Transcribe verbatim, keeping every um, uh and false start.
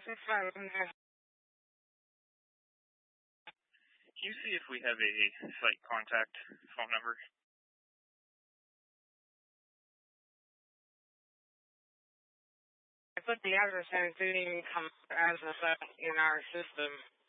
Six five. Can you see if we have a site contact phone number? I put the address in, so it didn't come as a site in our system.